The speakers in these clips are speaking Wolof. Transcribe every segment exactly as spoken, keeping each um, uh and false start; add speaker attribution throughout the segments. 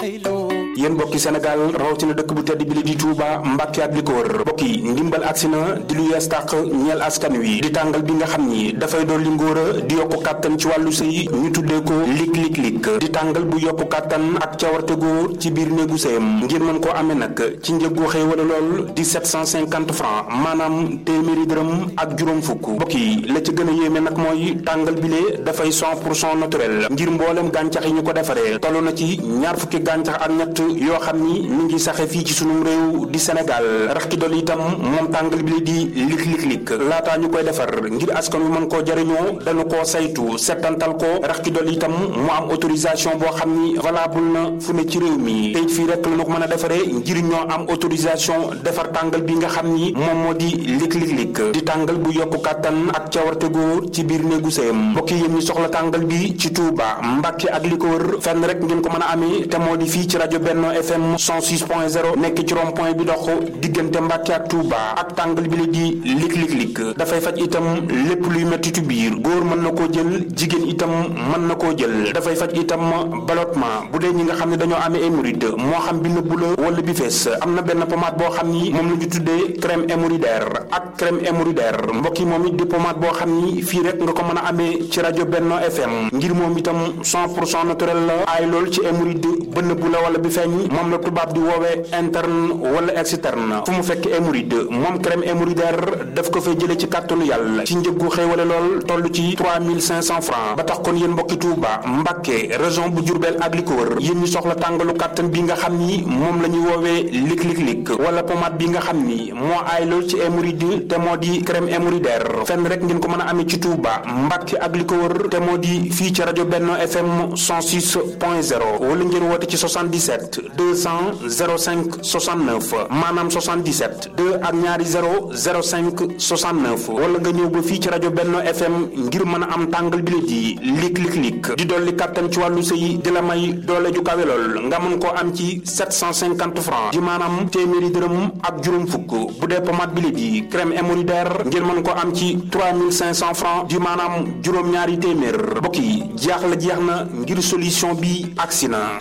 Speaker 1: yéen mbokki Sénégal rawatina dëkk bu tedd bi li di Touba Mbàkke ak li ko wër mbokk yi ndimbal agsi na di lu yees tàq ñeel askan wi di tàngal bi nga xam ni dafay doon li ngóora di yokku kàttan ci wàllu sëy ñu tuddee ko lik lik lik di tàngal bu yokku kàttan ak cawarte góor ci biir néegu sëyam ngir mën koo amee nag ci njëggu xëy wala lool di sept cent cinquante francs maanaam téeméeri dërëm ak juróom fukk mbokk yi la ci gën a yéeme nag mooy tàngal bi lee dafay cent pour cent naturel ngir mboolem gàncax yi ñu ko defaree toll na ci ñaar fukki gàncax ak ñett yoo xam ni mi ngi saxe fii ci sunum réew di Sénégal rax ci dolli itam moom tàngal bi la di lik lik lik laataa ñu koy defar ngir askan wi mën koo jariñoo dañu koo saytu settantal ko rax ci dolli itam mu am autorisation boo xam ni valable na fu ne ci réew mi tey fii rek la ñu ko mën a defaree ngir ñoo am autorisation defar tàngal bi nga xam ni moom moo di lik lik lik di tàngal bu yokku kàttan ak cawarte góor ci biir néegu sëyam mbokk yi yéen ñi soxla tàngal bi ci Touba Mbàkke ak li ko wër fenn rek ngeen ko mën a amee te moo di fii ci rajo Benno F M cent six point zéro nekk ci rond point bi dox diggante Mbàkke ak Touba ak tàngal bi la di lik lik lik dafay faj itam lépp luy mettitu biir góor mën na koo jël jigéen itam mën na koo jël dafay faj itam ballottement bu dee ñi nga xam ne dañoo amee hémorroïde moo xam bi nëbbu la wala bi fees am na benn pommade boo xam ni moom la ñu tuddee crème hémorroïdaire ak crème hémorroïdaire mbokk yi moom it di pommade boo xam ni fii rek nga ko mën a amee ci rajo Benno F M ngir moom itam cent pour cent naturel la aay lool ci hémorroïde ba nëbbu la wala bi feeñ moom la tubaab di woowee interne wala externe fu mu fekk hémorroïde moom crème hémorroïdaire daf ko fay jëlee ci kàttanu yàlla ci njëggu xéewale lool toll ci trois mille cinq cents francs ba tax kon yéen mbokki Touba Mbàkke région bu Diourbel ak li ko wër yéen ñu soxla tàngalu kàttan bi nga xam ni moom la ñuy woowee lik lik lik wala pommade bi nga xam ni moo aay lool ci hémorroïde te moo di crème hémorroïdaire fenn rek ngeen ko mën a amee ci Touba Mbàkke ak li ko wër te moo di fii ci rajo Benno F M cent six point zéro wala ngeen woote ci soixante-dix-sept deux cent zéro cinq soixante-neuf maanaam soixante-dix-sept deux ak ñaari zéro zéro cinq soixante-neuf wala nga ñëw ba fii ci rajo Benno F M ngir mën a am tàngal bi la di lik lik lik di dolli kàttan ci wàllu sëy di la may doole ju kawe lool nga mën koo am ci sept cent cinquante francs di maanaam téeméeri dërëm ak juróom fukk bu dee pommade bi la di crème hémorroïdaire ngir mën koo am ci trois mille cinq cents francs di maanaam juróom-ñaari téeméer mbokk yi jeex la jeex na ngir solution bi agsi na.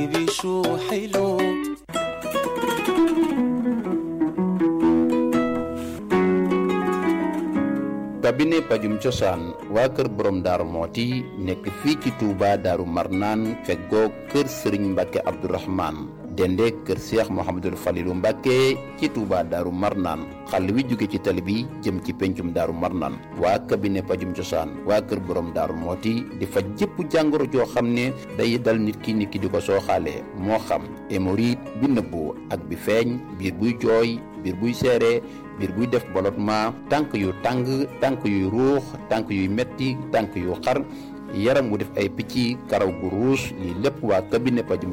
Speaker 2: cabinet pajum cosaan waa kër borom daaru mooti nekk fii ci Touba daaru marnaan feggoo kër sëriñ Mbàkke Abdourahman dende kër Cheikh Mouhamadul Falilu Mbàkke ci Touba daaru marnaan xàll wi jóge ci tali bi jëm ci pencum daaru marnaan waa cabinet pajum cosaan waa kër borom daaru mooti di faj jëpp jàngoro joo xam ne day dal nit ki nit ki di ko sooxaale moo xam hémorroïde bi nëbbu ak bi feeñ biir buy jooy biir buy seere biir buy def ballottement tànk yu tàng tànk yuy ruux tànk yuy metti tànk yu xar yaram wu def ay picc karaw gu ruus lii lépp waa cabinet pajum